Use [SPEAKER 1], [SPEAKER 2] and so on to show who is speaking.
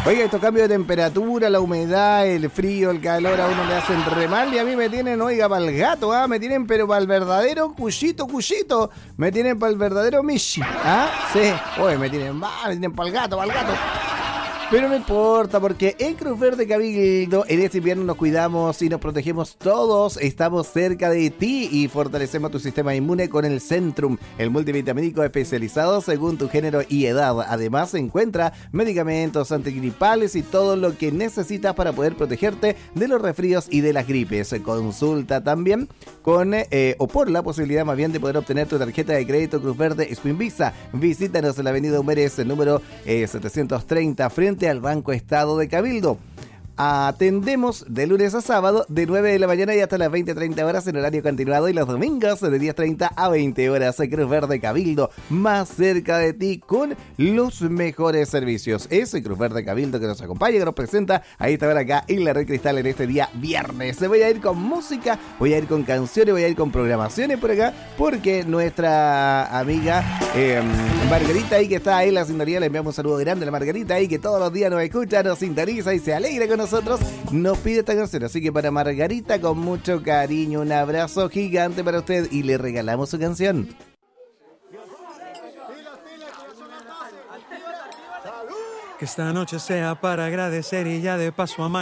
[SPEAKER 1] Oiga, estos cambios de temperatura, la humedad, el frío, el calor, a uno le hacen re mal y a mí me tienen, oiga, para el gato, me tienen, pero para el verdadero cuyito, me tienen para el verdadero Michi, sí, oye, me tienen para el gato, Pero no importa, porque en Cruz Verde Cabildo en este invierno nos cuidamos y nos protegemos todos. Estamos cerca de ti y fortalecemos tu sistema inmune con el Centrum, el multivitamínico especializado según tu género y edad. Además, se encuentra medicamentos antigripales y todo lo que necesitas para poder protegerte de los resfríos y de las gripes. Consulta también con o por la posibilidad más bien de poder obtener tu tarjeta de crédito Cruz Verde Spin Visa. Visítanos en la avenida Humérez, el número 730, frente al Banco Estado de Cabildo. Atendemos de lunes a sábado de 9 de la mañana y hasta las 20:30 horas en horario continuado, y los domingos de 10:30 a 20 horas. Cruz Verde Cabildo, más cerca de ti con los mejores servicios. Es Cruz Verde Cabildo que nos acompaña, que nos presenta a esta hora acá en la Red Cristal en este día viernes. Voy a ir con música, voy a ir con canciones, voy a ir con programaciones por acá, porque nuestra amiga Margarita ahí que está ahí en la sintonía, le enviamos un saludo grande a la Margarita ahí que todos los días nos escucha, nos sintoniza y se alegra con nosotros, nos pide esta canción. Así que para Margarita, con mucho cariño, un abrazo gigante para usted y le regalamos su canción.
[SPEAKER 2] Que esta noche sea para agradecer y ya de paso amar.